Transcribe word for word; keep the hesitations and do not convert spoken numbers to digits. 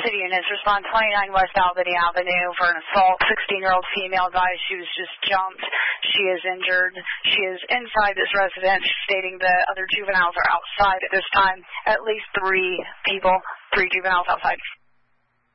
city units respond twenty-nine West Albany Avenue for an assault. sixteen-year-old female advised she was just jumped. She is injured. She is inside this residence, stating the other juveniles are outside at this time. At least three people, three juveniles outside.